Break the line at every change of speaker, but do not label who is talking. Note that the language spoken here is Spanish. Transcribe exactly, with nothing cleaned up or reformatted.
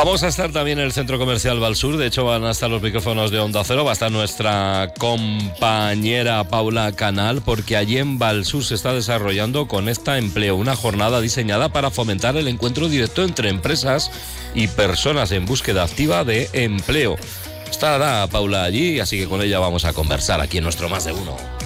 Vamos a estar también en el Centro Comercial Valsur. De hecho, van a estar los micrófonos de Onda Cero. Va a estar nuestra compañera Paula Canal, porque allí en Valsur se está desarrollando Conecta Empleo, una jornada diseñada para fomentar el encuentro directo entre empresas y personas en búsqueda activa de empleo. Estará Paula allí, así que con ella vamos a conversar aquí en nuestro Más de Uno.